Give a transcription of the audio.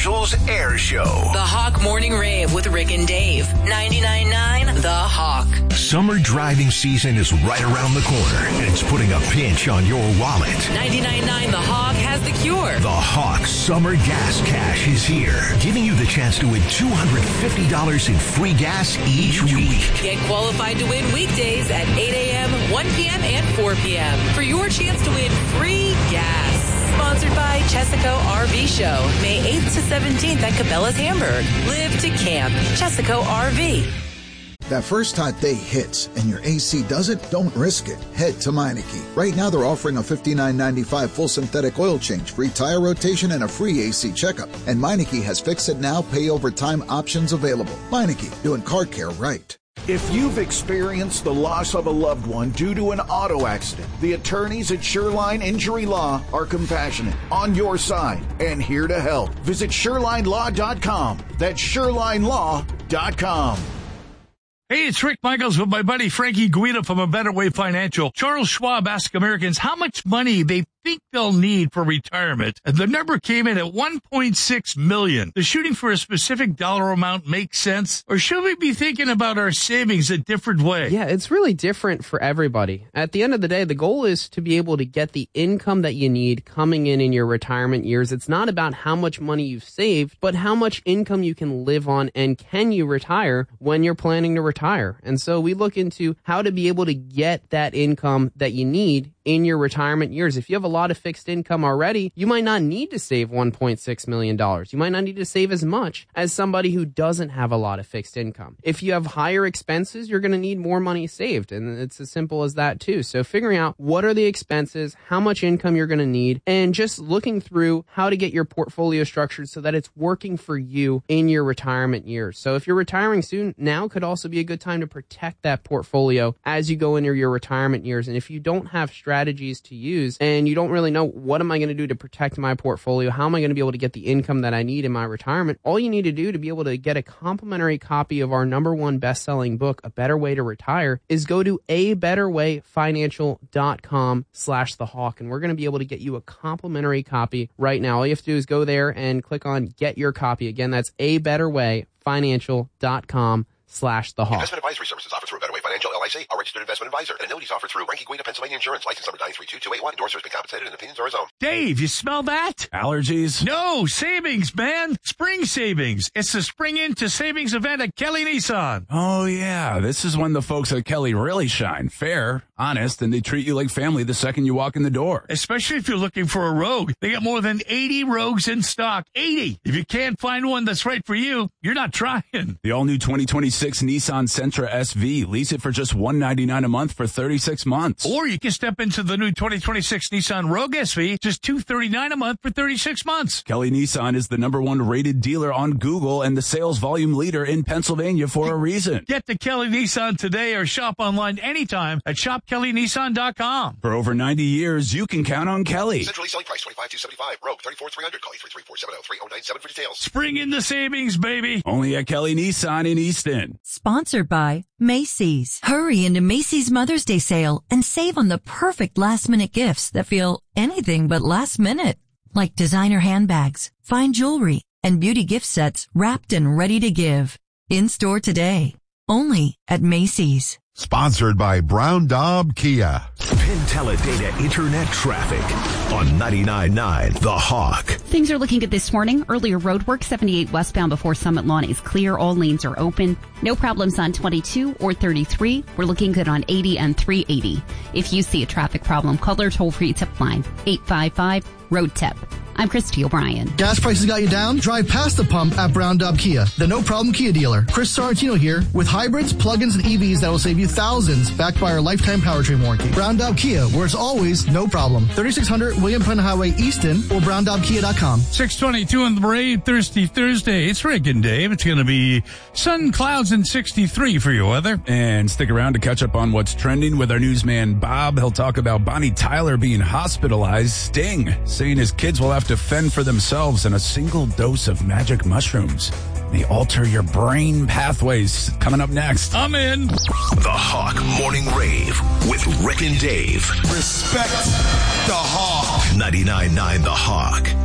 Financial's Air Show. The Hawk Morning Rave with Rick and Dave. 99.9 The Hawk. Summer driving season is right around the corner, and it's putting a pinch on your wallet. 99.9 The Hawk has the cure. The Hawk Summer Gas Cash is here, giving you the chance to win $250 in free gas each week. Get qualified to win weekdays at 8 a.m., 1 p.m., and 4 p.m. for your chance to win free gas. Sponsored by Chesaco RV Show, May 8th to 17th at Cabela's Hamburg. Live to camp. Chesaco RV. That first hot day hits and your AC doesn't? Don't risk it. Head to Meineke. Right now they're offering a $59.95 full synthetic oil change, free tire rotation, and a free AC checkup. And Meineke has fix it now, pay over time options available. Meineke, doing car care right. If you've experienced the loss of a loved one due to an auto accident, the attorneys at Shoreline Injury Law are compassionate, on your side, and here to help. Visit ShorelineLaw.com. That's ShorelineLaw.com. Hey, it's Rick Michaels with my buddy Frankie Guida from A Better Way Financial. Charles Schwab asked Americans how much money they think they'll need for retirement, and the number came in at $1.6 million. Does shooting for a specific dollar amount make sense, or should we be thinking about our savings a different way? Yeah, it's really different for everybody. At the end of the day, the goal is to be able to get the income that you need coming in your retirement years. It's not about how much money you've saved, but how much income you can live on, and can you retire when you're planning to retire. And so we look into how to be able to get that income that you need in your retirement years. If you have a lot of fixed income already, you might not need to save $1.6 million. You might not need to save as much as somebody who doesn't have a lot of fixed income. If you have higher expenses, you're going to need more money saved. And it's as simple as that too. So figuring out what are the expenses, how much income you're going to need, and just looking through how to get your portfolio structured so that it's working for you in your retirement years. So if you're retiring soon, now could also be a good time to protect that portfolio as you go into your retirement years. And if you don't have strategies to use and you don't really know what am I going to do to protect my portfolio, how am I going to be able to get the income that I need in my retirement, all you need to do to be able to get a complimentary copy of our #1 best-selling book, A Better Way to Retire, is go to abetterwayfinancial.com/thehawk, and we're going to be able to get you a complimentary copy right now. All you have to do is go there and click on Get Your Copy. Again, that's abetterwayfinancial.com/thehawk. Investment advisory services offered through A Better Way Financial, LIC, a registered investment advisor. And annuities offered through Ranky Guida, Pennsylvania Insurance, license number 932281. Endorser has been compensated and opinions are his own. Dave, you smell that? Allergies? No, savings, man. Spring savings. It's the Spring Into Savings event at Kelly Nissan. Oh, yeah. This is when the folks at Kelly really shine. Fair, honest, and they treat you like family the second you walk in the door. Especially if you're looking for a Rogue. They got more than 80 Rogues in stock. 80! If you can't find one that's right for you, you're not trying. The all-new 2026 Nissan Sentra SV. Lease it for just $199 a month for 36 months. Or you can step into the new 2026 Nissan Rogue SV, just $239 a month for 36 months. Kelly Nissan is the #1 rated dealer on Google and the sales volume leader in Pennsylvania for a reason. Get to Kelly Nissan today or shop online anytime at shopkellynissan.com. For over 90 years, you can count on Kelly. Centrally selling price $25,275. Rogue $34,300. Call 334-703-097 for details. Spring in the savings, baby. Only at Kelly Nissan in Easton. Sponsored by Macy's. Hurry into Macy's Mother's Day sale and save on the perfect last-minute gifts that feel anything but last minute. Like designer handbags, fine jewelry, and beauty gift sets wrapped and ready to give. In store today. Only at Macy's. Sponsored by Brown Daub Kia. Penteladata Internet Traffic on 99.9 The Hawk. Things are looking good this morning. Earlier road work, 78 westbound before Summit Lawn is clear. All lanes are open. No problems on 22 or 33. We're looking good on 80 and 380. If you see a traffic problem, call our toll-free tip line, 855-ROAD-TIP. I'm Christy O'Brien. Gas prices got you down? Drive past the pump at Brown Daub Kia, the no-problem Kia dealer. Chris Sorrentino here with hybrids, plug-ins, and EVs that will save you thousands, backed by our lifetime powertrain warranty. Brown Daub Kia, where it's always no problem. 3600 William Penn Highway, Easton, or browndaubkia.com. 6:22 on the Parade, Thirsty Thursday. It's Rick and Dave. It's going to be sun, clouds, and 63 for your weather. And stick around to catch up on what's trending with our newsman Bob. He'll talk about Bonnie Tyler being hospitalized. Sting saying his kids will have to fend for themselves, and a single dose of magic mushrooms may alter your brain pathways. Coming up next. I'm in. The Hawk Morning Rave with Rick and Dave. Respect the Hawk. 99.9 The Hawk.